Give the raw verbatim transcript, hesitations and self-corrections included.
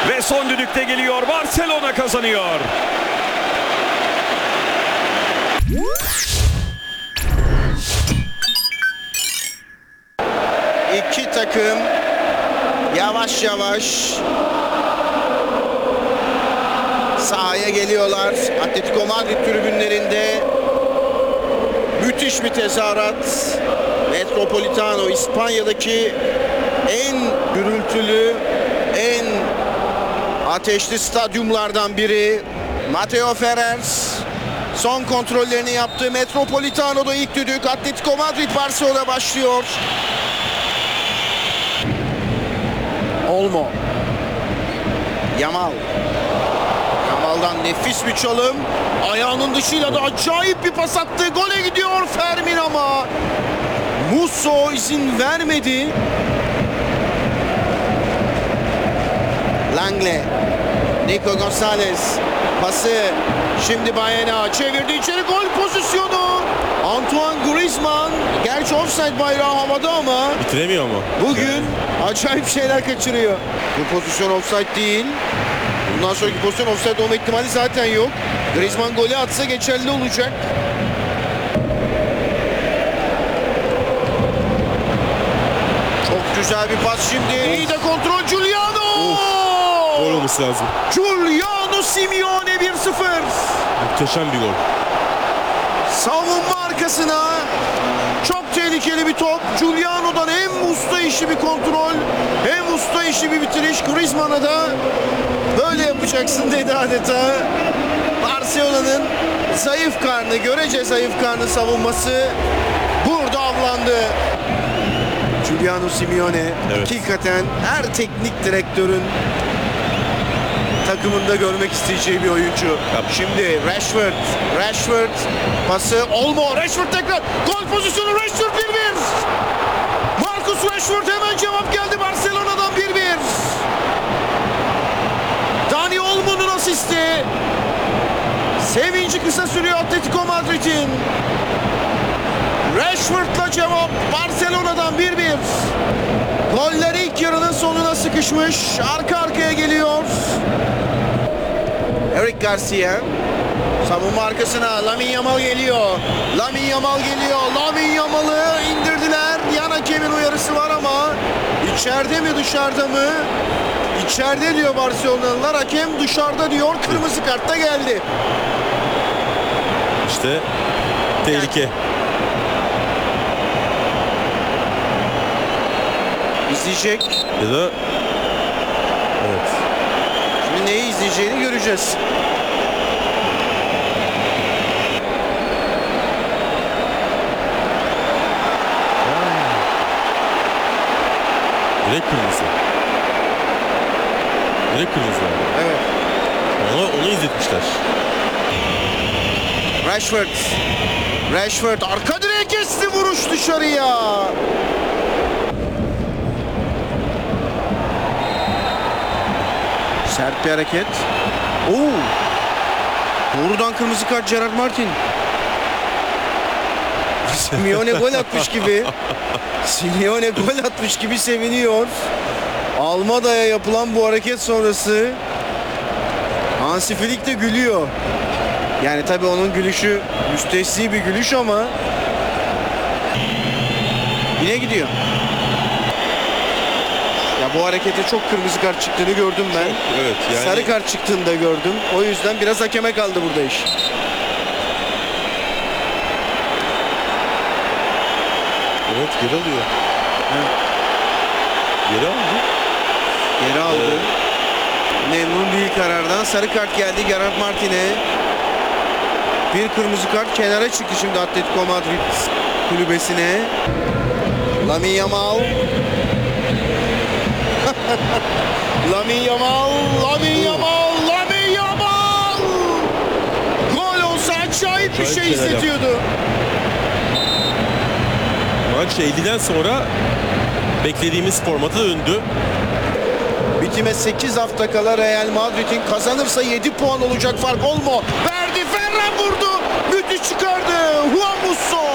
Ve son düdükte geliyor. Barcelona kazanıyor. İki takım yavaş yavaş sahaya geliyorlar. Atletico Madrid tribünlerinde müthiş bir tezahürat. Metropolitano İspanya'daki en gürültülü, en ateşli stadyumlardan biri. Mateo Ferrer son kontrollerini yaptı. Metropolitano'da ilk düdük. Atletico Madrid Barcelona başlıyor. Olmo. Yamal. Yamal'dan nefis bir çalım. Ayağının dışıyla da acayip bir pas attı. Gole gidiyor Fermin ama Musso izin vermedi. Langle. Nico Gonzalez. Pası şimdi Bayena çevirdi içeri, gol pozisyonu. Antoine Griezmann. Gerçi offside bayrağı havada ama bitiremiyor mu? bugün acayip şeyler kaçırıyor. Bu pozisyon offside değil. Bundan sonraki pozisyon offside olma ihtimali zaten yok. Griezmann golü atsa geçerli olacak. Çok güzel bir pas şimdi. İyi de kontrol Giuliano. Gol olması lazım. Giuliano Simeone bir sıfır. Muhteşem bir gol. Savunma arkasına çok tehlikeli bir top. Giuliano'dan hem usta işi bir kontrol hem usta işi bir bitiriş. Griezmann'a da böyle yapacaksın dedi adeta. Barcelona'nın zayıf karnı, görece zayıf karnı savunması burada avlandı. Giuliano Simeone Evet. hakikaten her teknik direktörün takımında görmek isteyeceği bir oyuncu. Şimdi Rashford, Rashford pası Olmo, Rashford tekrar gol pozisyonu, Rashford bir bir. Marcus Rashford hemen cevap geldi Barcelona'dan bir bir. Dani Olmo'nun asisti. Sevinci kısa sürüyor Atletico Madrid'in. Rashford'la cevap Barcelona'dan bir bir. Goller ilk yarının sonuna sıkışmış. Arka arkaya geliyor. Eric Garcia. Savunma arkasına Lamine Yamal geliyor. Lamine Yamal geliyor. Lamine Yamal'ı indirdiler. Yan hakemin uyarısı var ama içeride mi dışarıda mı? İçeride diyor Barcelona'lılar. Hakem dışarıda diyor. Kırmızı kart da geldi. İşte tehlike. İzleyecek. Ya da evet. Şimdi neyi izleyeceğini göreceğiz. Direkt kırmızı. Direkt kırmızı. Evet. Onu, onu izletmişler. Rashford. Rashford arka direğe kesti, vuruş dışarıya. Sert bir hareket. Oo. Doğrudan kırmızı kart Gerard Martin. Simeone gol atmış gibi. Simeone gol atmış gibi seviniyor. Almada'ya yapılan bu hareket sonrası Hansi Flick de gülüyor. Yani tabii onun gülüşü müstesni bir gülüş ama yine gidiyor. Ya bu harekete çok kırmızı kart çıktığını gördüm ben. Evet yani. Sarı kart çıktığını da gördüm. O yüzden biraz hakeme kaldı burada iş. Evet, geri alıyor. Evet. Geri aldı. Geri aldı. Evet. Memnun değil karardan. Sarı kart geldi Gerard Martin'e. Bir kırmızı kart kenara çıktı şimdi Atletico Madrid kulübesine. Lamine Yamal. Lamine Yamal, Lamine Yamal, Lamine Yamal. Gol olsa acayip bir Acayip şey şeyler izletiyordu. Maç elliden sonra beklediğimiz formata döndü. Bitime sekiz hafta kala Real Madrid'in kazanırsa yedi puan olacak fark. Olmo verdi, Ferran vurdu. Müthiş çıkardı. Juan Musso.